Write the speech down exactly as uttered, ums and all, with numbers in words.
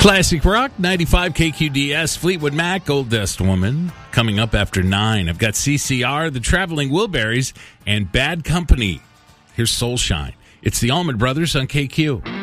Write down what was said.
Classic Rock, ninety-five K Q D S, Fleetwood Mac, Oldest Woman. Coming up after nine, I've got C C R, The Traveling Wilburys, and Bad Company. Here's Soul Shine. It's the Allman Brothers on K Q.